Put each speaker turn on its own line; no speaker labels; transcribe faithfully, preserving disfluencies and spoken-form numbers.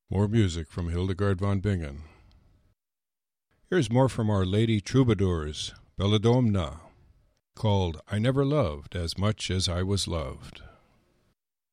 More music from Hildegard von Bingen. Here's more from Our Lady Troubadours, Belladonna, called I Never Loved as Much as I Was Loved.